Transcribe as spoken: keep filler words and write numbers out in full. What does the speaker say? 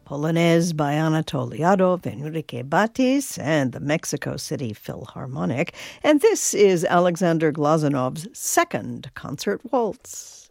Polonaise by Anatol Lyadov, Enrique Batis, and the Mexico City Philharmonic. And this is Alexander Glazunov's second concert waltz.